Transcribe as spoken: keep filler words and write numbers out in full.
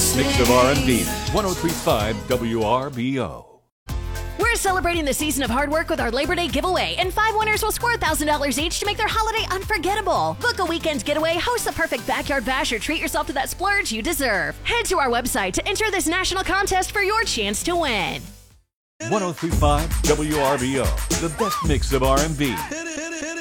best mix of R and B. one oh three point five W R B O. We're celebrating the season of hard work with our Labor Day giveaway, and five winners will score one thousand dollars each to make their holiday unforgettable. Book a weekend getaway, host the perfect backyard bash, or treat yourself to that splurge you deserve. Head to our website to enter this national contest for your chance to win. one oh three point five W R B O, the best mix of R and B.